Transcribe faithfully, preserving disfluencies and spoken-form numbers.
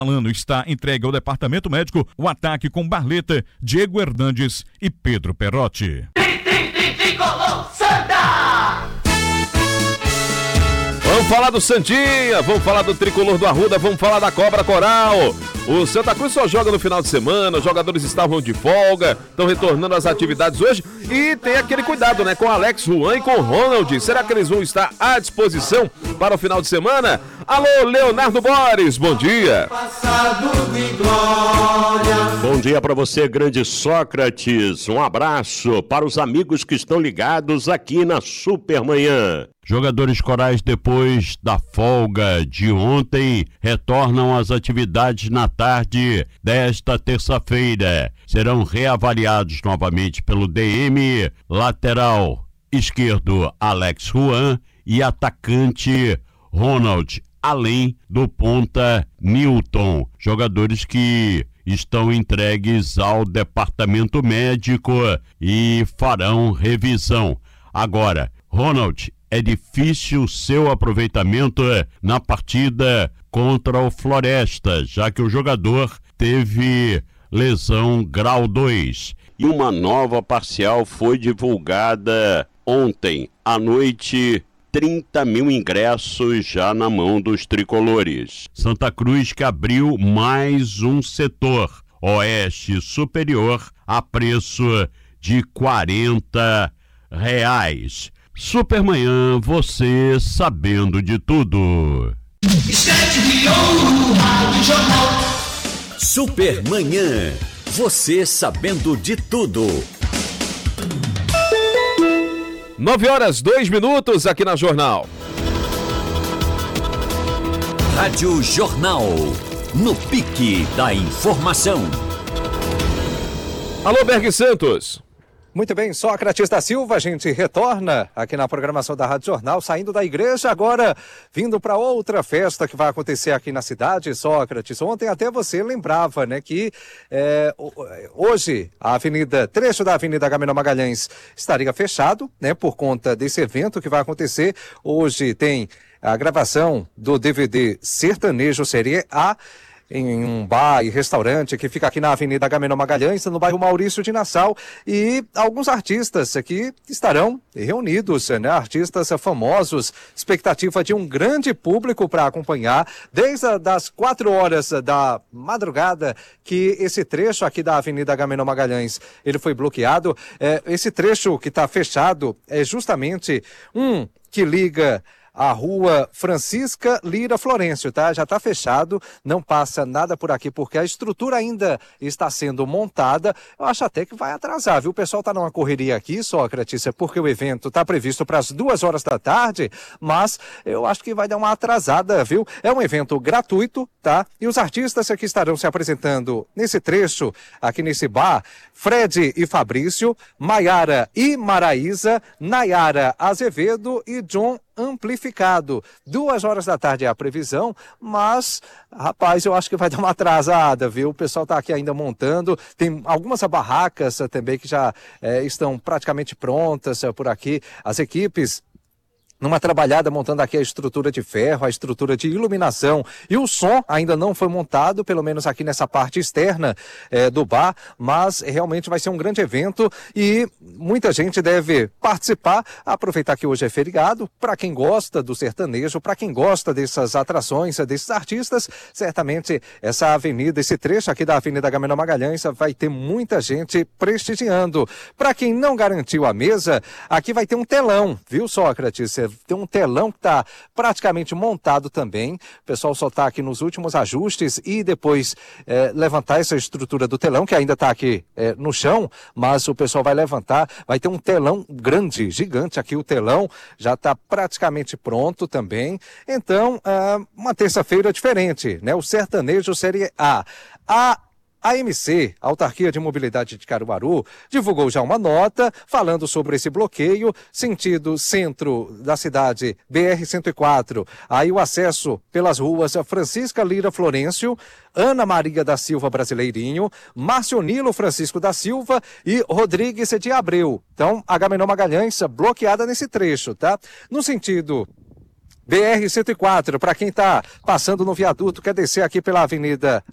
Alano está entregue ao departamento médico. O ataque com Barleta, Diego Hernandes e Pedro Perotti. Vamos falar do Santinha, vamos falar do Tricolor do Arruda, vamos falar da Cobra Coral. O Santa Cruz só joga no final de semana, os jogadores estavam de folga, estão retornando às atividades hoje e tem aquele cuidado, né, com Alex Juan e com Ronald. Será que eles vão estar à disposição para o final de semana? Alô, Leonardo Borges, bom dia. Bom dia para você, grande Sócrates. Um abraço para os amigos que estão ligados aqui na Supermanhã. Jogadores corais, depois da folga de ontem, retornam às atividades na tarde desta terça-feira. Serão reavaliados novamente pelo D M, lateral esquerdo Alex Juan e atacante Ronald, além do ponta Newton. Jogadores que estão entregues ao departamento médico e farão revisão. Agora, Ronald, é difícil seu aproveitamento na partida contra o Floresta, já que o jogador teve lesão grau dois. E uma nova parcial foi divulgada ontem à noite. trinta mil ingressos já na mão dos tricolores. Santa Cruz que abriu mais um setor, Oeste Superior, a preço de quarenta reais. Supermanhã, você sabendo de tudo. Supermanhã, você sabendo de tudo. Nove horas, dois minutos aqui na Jornal. Rádio Jornal, no pique da informação. Alô, Berg Santos. Muito bem, Sócrates da Silva, a gente retorna aqui na programação da Rádio Jornal, saindo da igreja, agora vindo para outra festa que vai acontecer aqui na cidade, Sócrates. Ontem até você lembrava, né, que é, hoje a avenida, trecho da Avenida Agamenon Magalhães estaria fechado, né, por conta desse evento que vai acontecer. Hoje tem a gravação do D V D Sertanejo Série A, em um bar e restaurante que fica aqui na Avenida Agamenon Magalhães, no bairro Maurício de Nassau, e alguns artistas aqui estarão reunidos, né? Artistas famosos, expectativa de um grande público para acompanhar, desde as quatro horas da madrugada que esse trecho aqui da Avenida Agamenon Magalhães, ele foi bloqueado. É, esse trecho que está fechado é justamente um que liga a rua Francisca Lira Florencio, tá? Já está fechado, não passa nada por aqui, porque a estrutura ainda está sendo montada. Eu acho até que vai atrasar, viu? O pessoal está numa correria aqui, Sócrates, porque o evento está previsto para as duas horas da tarde, mas eu acho que vai dar uma atrasada, viu? É um evento gratuito, tá? E os artistas que estarão se apresentando nesse trecho, aqui nesse bar, Fred e Fabrício, Maiara e Maraísa, Nayara Azevedo e John Amplificado. Duas horas da tarde é a previsão, mas, rapaz, eu acho que vai dar uma atrasada, viu? O pessoal está aqui ainda montando, tem algumas barracas também que já é, estão praticamente prontas por aqui. As equipes numa trabalhada montando aqui a estrutura de ferro, a estrutura de iluminação, e o som ainda não foi montado, pelo menos aqui nessa parte externa é, do bar, mas realmente vai ser um grande evento e muita gente deve participar, aproveitar que hoje é feriado. Para quem gosta do sertanejo, para quem gosta dessas atrações, desses artistas, certamente essa avenida, esse trecho aqui da Avenida Agamenon Magalhães vai ter muita gente prestigiando. Para quem não garantiu a mesa, aqui vai ter um telão, viu, Sócrates? Tem um telão que está praticamente montado também. O pessoal só está aqui nos últimos ajustes e depois é, levantar essa estrutura do telão, que ainda está aqui é, no chão, mas o pessoal vai levantar. Vai ter um telão grande, gigante aqui. O telão já está praticamente pronto também. Então, é uma terça-feira diferente, né? O Sertanejo Série A. A A M C, a Autarquia de Mobilidade de Caruaru, divulgou já uma nota falando sobre esse bloqueio, sentido centro da cidade, B R cento e quatro. Aí o acesso pelas ruas Francisca Lira Florencio, Ana Maria da Silva Brasileirinho, Marcionilo Francisco da Silva e Rodrigues de Abreu. Então, Agamenon Magalhães bloqueada nesse trecho, tá? No sentido B R cento e quatro, para quem está passando no viaduto, quer descer aqui pela Avenida